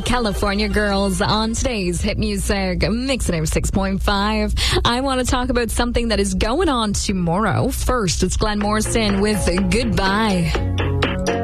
California Girls on today's Hit Music Mix 6.5. I want to talk about something that is going on tomorrow. First, it's Glenn Morrison with Goodbye.